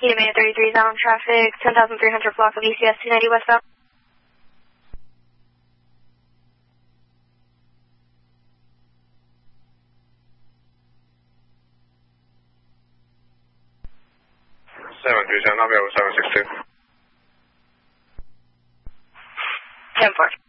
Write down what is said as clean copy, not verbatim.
EMA 33 is on traffic, 10,300 block of ECS 290 westbound. I'll be over 762. 10-4.